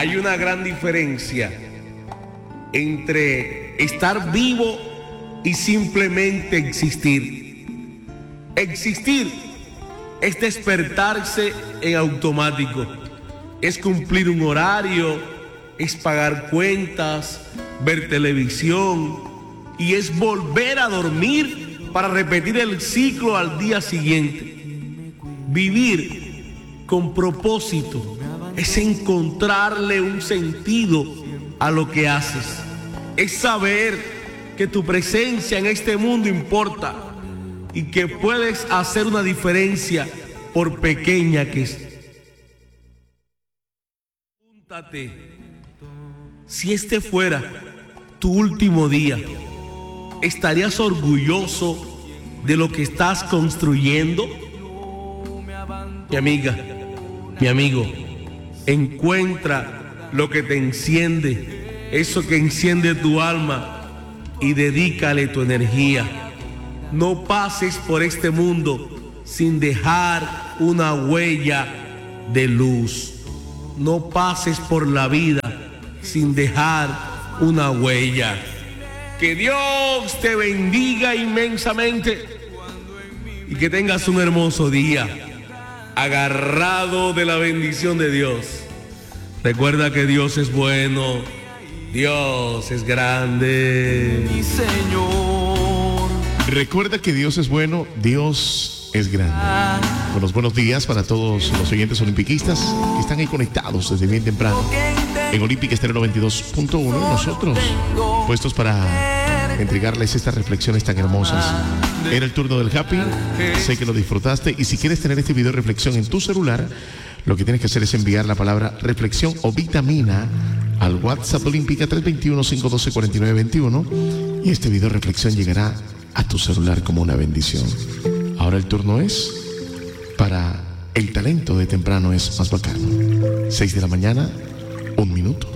Hay una gran diferencia entre estar vivo y simplemente existir. Existir es despertarse en automático, es cumplir un horario, es pagar cuentas, ver televisión y es volver a dormir para repetir el ciclo al día siguiente. Vivir con propósito es encontrarle un sentido a lo que haces, es saber que tu presencia en este mundo importa y que puedes hacer una diferencia por pequeña que sea. Pregúntate, si este fuera tu último día, ¿estarías orgulloso de lo que estás construyendo? Mi amiga, mi amigo, encuentra lo que te enciende, eso que enciende tu alma, y dedícale tu energía. No pases por este mundo sin dejar una huella de luz. No pases por la vida sin dejar una huella. Que Dios te bendiga inmensamente y que tengas un hermoso día, agarrado de la bendición de Dios. Recuerda que Dios es bueno, Dios es grande. Mi Señor. Recuerda que Dios es bueno, Dios es grande. Buenos días para todos los oyentes olimpiquistas que están ahí conectados desde bien temprano en Olímpica Estéreo 92.1. Nosotros puestos para entregarles estas reflexiones tan hermosas. Era el turno del Happy, sé que lo disfrutaste, y si quieres tener este video de reflexión en tu celular, lo que tienes que hacer es enviar la palabra reflexión o vitamina al WhatsApp Olímpica 321-512-4921 y este video de reflexión llegará a tu celular como una bendición. Ahora el turno es para el talento de temprano es más bacano. 6 de la mañana, 1 minuto.